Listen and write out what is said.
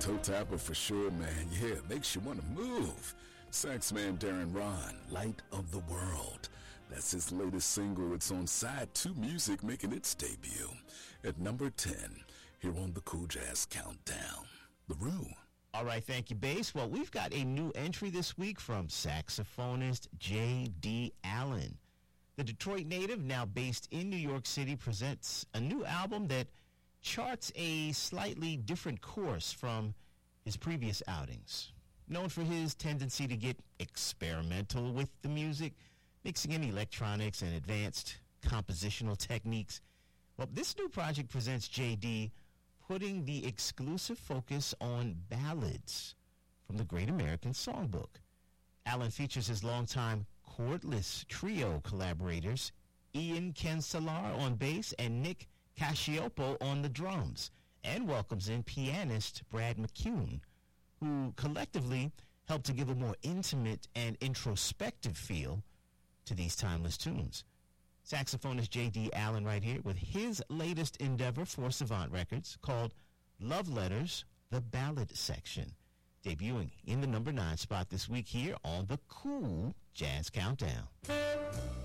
Toe tapper for sure, man. Yeah, makes you want to move. Sax man Darren Ron, Light of the World. That's his latest single. It's on Side 2 Music, making its debut at number 10 here on the Cool Jazz Countdown. LaRue. All right, thank you, Bass. Well, we've got a new entry this week from saxophonist J.D. Allen. The Detroit native, now based in New York City, presents a new album that charts a slightly different course from his previous outings. Known for his tendency to get experimental with the music, mixing in electronics and advanced compositional techniques, well, this new project presents J.D. putting the exclusive focus on ballads from the Great American Songbook. Allen features his longtime cordless trio collaborators, Ian Kinsella on bass and Nick Cacioppo on the drums, and welcomes in pianist Brad McCune, who collectively helped to give a more intimate and introspective feel to these timeless tunes. Saxophonist J.D. Allen right here with his latest endeavor for Savant Records called Love Letters, the Ballad Section, debuting in the number 9 spot this week here on the Cool Jazz Countdown.